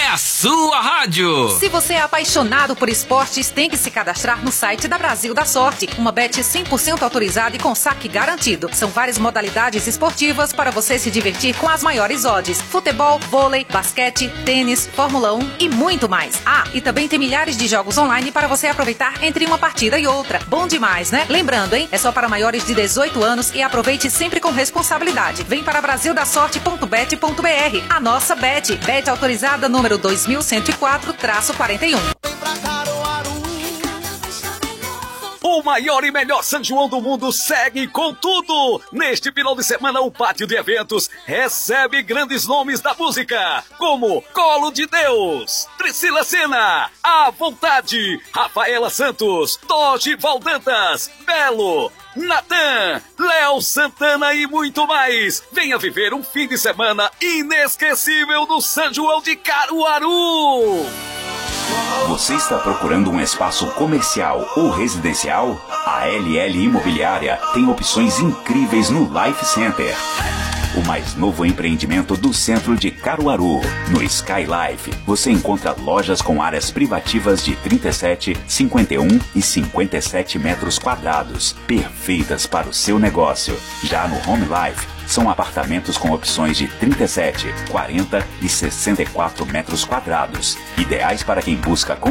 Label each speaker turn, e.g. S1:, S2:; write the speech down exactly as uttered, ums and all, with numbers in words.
S1: a sua rádio.
S2: Se você é apaixonado por esportes, tem que se cadastrar no site da Brasil da Sorte. Uma bet cem por cento autorizada e com saque garantido. São várias modalidades esportivas para você se divertir com as maiores odds. Futebol, vôlei, basquete, tênis, Fórmula um e muito mais. Ah, e também tem milhares de jogos online para você aproveitar entre uma partida e outra. Bom demais, né? Lembrando, hein? É só para maiores de dezoito anos e aproveite sempre com responsabilidade. Vem para brasil da sorte ponto bet ponto b r. A nossa bet. Bet autorizada número dois mil cento e quatro traço quarenta e um.
S3: O maior e melhor São João do mundo segue com tudo. Neste final de semana, o Pátio de Eventos recebe grandes nomes da música, como Colo de Deus, Priscila Senna, À Vontade, Rafaela Santos, Toji Valdantas, Belo, Natan, Léo Santana e muito mais. Venha viver um fim de semana inesquecível no São João de Caruaru.
S4: Você está procurando um espaço comercial ou residencial? A L L Imobiliária tem opções incríveis no Life Center, o mais novo empreendimento do centro de Caruaru. No Sky Life, você encontra lojas com áreas privativas de trinta e sete, cinquenta e um e cinquenta e sete metros quadrados, perfeitas para o seu negócio. Já no Home Life, são apartamentos com opções de trinta e sete, quarenta e sessenta e quatro metros quadrados, ideais para quem busca